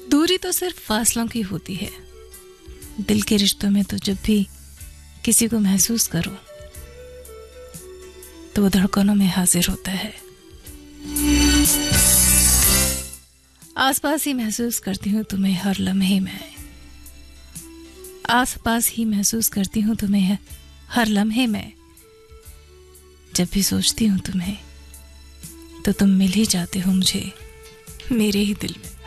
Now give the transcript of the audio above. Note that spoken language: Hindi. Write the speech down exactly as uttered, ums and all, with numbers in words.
दूरी तो सिर्फ फासलों की होती है, दिल के रिश्तों में तो जब भी किसी को महसूस करो तो वो धड़कनों में हाजिर होता है। आसपास ही महसूस करती हूँ तुम्हें हर लम्हे में, आसपास ही महसूस करती हूँ तुम्हें हर लम्हे में। जब भी सोचती हूँ तुम्हें तो तुम मिल ही जाते हो मुझे मेरे ही दिल में।